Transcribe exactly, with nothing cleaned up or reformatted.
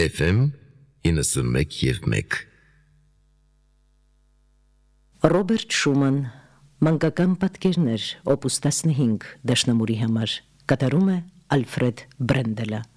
Էֆ էմ իննսունմեկ և մեկ Ռոբերտ Շուման Մանկական պատկերներ Օպուս տասնհինգ Դաշնամուրի համար կատարում է Ալֆրեդ Բրենդելը